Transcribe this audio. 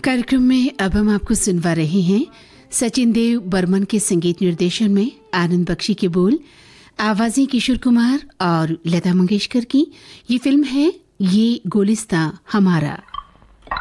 कार्यक्रम में अब हम आपको सुनवा रहे हैं सचिन देव बर्मन के संगीत निर्देशन में आनंद बख्शी के बोल, आवाजें किशोर कुमार और लता मंगेशकर की। ये फिल्म है ये गुलिस्तां हमारा।